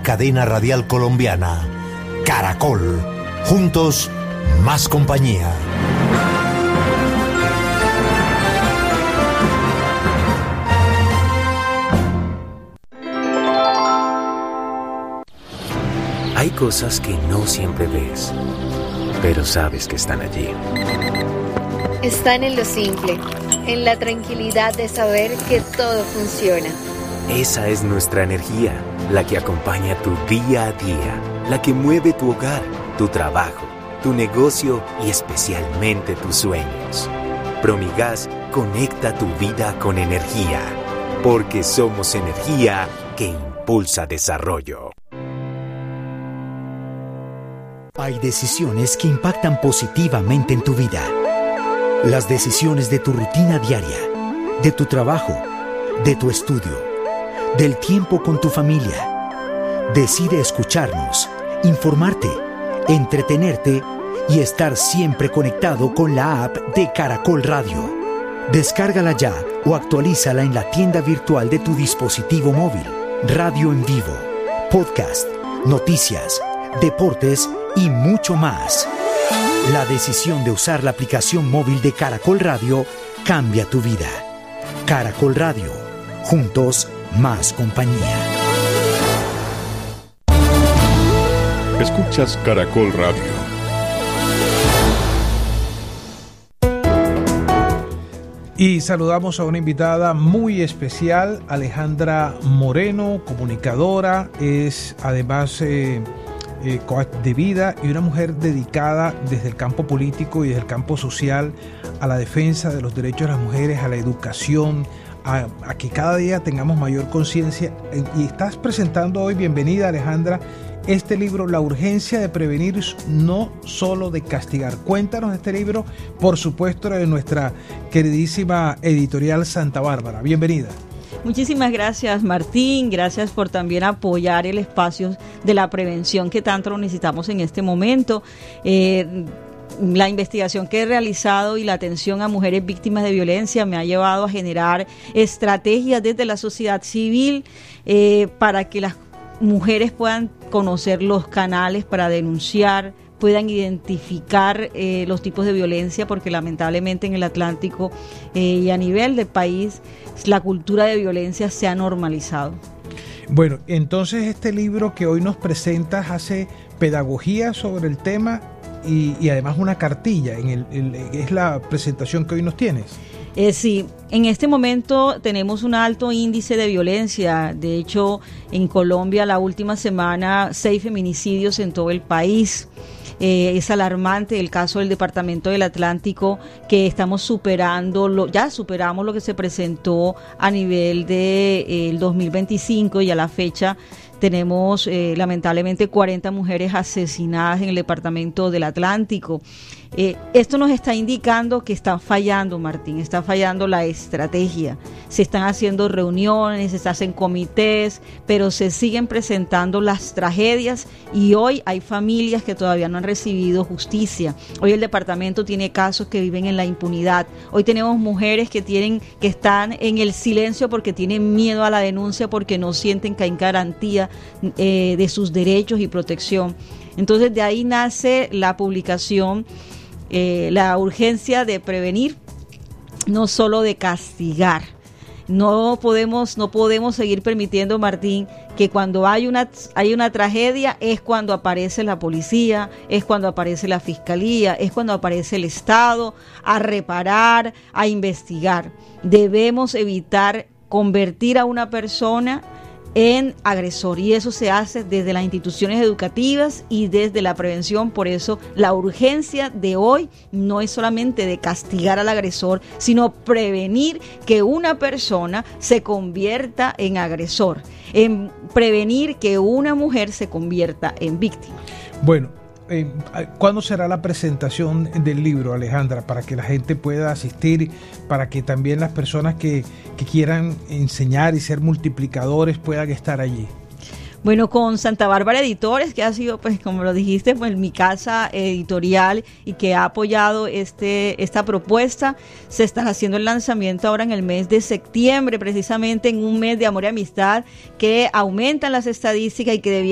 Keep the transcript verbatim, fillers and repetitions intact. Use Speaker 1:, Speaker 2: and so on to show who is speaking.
Speaker 1: cadena radial colombiana. Caracol. Juntos, más compañía.
Speaker 2: Hay cosas que no siempre ves, pero sabes que están allí.
Speaker 3: Están en lo simple, en la tranquilidad de saber que todo funciona.
Speaker 2: Esa es nuestra energía, la que acompaña tu día a día, la que mueve tu hogar, tu trabajo, tu negocio y especialmente tus sueños. Promigas conecta tu vida con energía, porque somos energía que impulsa desarrollo.
Speaker 4: Hay decisiones que impactan positivamente en tu vida. Las decisiones de tu rutina diaria, de tu trabajo, de tu estudio, del tiempo con tu familia. Decide escucharnos, informarte, entretenerte y estar siempre conectado con la app de Caracol Radio. Descárgala ya o actualízala en la tienda virtual de tu dispositivo móvil. Radio en vivo, podcast, noticias, deportes y mucho más. La decisión de usar la aplicación móvil de Caracol Radio cambia tu vida. Caracol Radio. Juntos, más compañía.
Speaker 5: Escuchas Caracol Radio.
Speaker 6: Y saludamos a una invitada muy especial, Alejandra Moreno, comunicadora, es además eh, eh, coach de vida y una mujer dedicada desde el campo político y desde el campo social a la defensa de los derechos de las mujeres, a la educación, a, a que cada día tengamos mayor conciencia. Y estás presentando hoy, bienvenida Alejandra, este libro, La urgencia de prevenir, no solo de castigar. Cuéntanos de este libro, por supuesto, de nuestra queridísima editorial Santa Bárbara. Bienvenida.
Speaker 7: Muchísimas gracias, Martín. Gracias por también apoyar el espacio de la prevención que tanto lo necesitamos en este momento. Eh, La investigación que he realizado y la atención a mujeres víctimas de violencia me ha llevado a generar estrategias desde la sociedad civil eh, para que las mujeres puedan conocer los canales para denunciar, puedan identificar eh, los tipos de violencia, porque lamentablemente en el Atlántico eh, y a nivel del país la cultura de violencia se ha normalizado.
Speaker 6: Bueno, entonces este libro que hoy nos presentas hace pedagogía sobre el tema y, y además una cartilla, en el, el, es la presentación que hoy nos tienes.
Speaker 7: Eh, sí, en este momento tenemos un alto índice de violencia. De hecho, en Colombia la última semana seis feminicidios en todo el país. Eh, es alarmante el caso del Departamento del Atlántico, que estamos superando, lo, ya superamos lo que se presentó a nivel de eh, el dos mil veinticinco y a la fecha tenemos eh, lamentablemente cuarenta mujeres asesinadas en el Departamento del Atlántico. Eh, esto nos está indicando que está fallando, Martín, está fallando la estrategia. Se están haciendo reuniones, se hacen comités, pero se siguen presentando las tragedias y hoy hay familias que todavía no han recibido justicia. Hoy el departamento tiene casos que viven en la impunidad. Hoy tenemos mujeres que tienen, que están en el silencio porque tienen miedo a la denuncia, porque no sienten que hay garantía eh, de sus derechos y protección. Entonces de ahí nace la publicación, eh, la urgencia de prevenir, no solo de castigar. No podemos, no podemos seguir permitiendo, Martín, que cuando hay una, hay una tragedia es cuando aparece la policía, es cuando aparece la fiscalía, es cuando aparece el Estado a reparar, a investigar. Debemos evitar convertir a una persona en agresor, y eso se hace desde las instituciones educativas y desde la prevención. Por eso la urgencia de hoy no es solamente de castigar al agresor, sino prevenir que una persona se convierta en agresor, en prevenir que una mujer se convierta en víctima.
Speaker 6: Bueno, eh, ¿cuándo será la presentación del libro, Alejandra, para que la gente pueda asistir, para que también las personas que, que quieran enseñar y ser multiplicadores puedan estar allí?
Speaker 7: Bueno, con Santa Bárbara Editores, que ha sido, pues como lo dijiste, pues mi casa editorial y que ha apoyado este esta propuesta, se está haciendo el lanzamiento ahora en el mes de septiembre, precisamente en un mes de amor y amistad que aumentan las estadísticas y que debía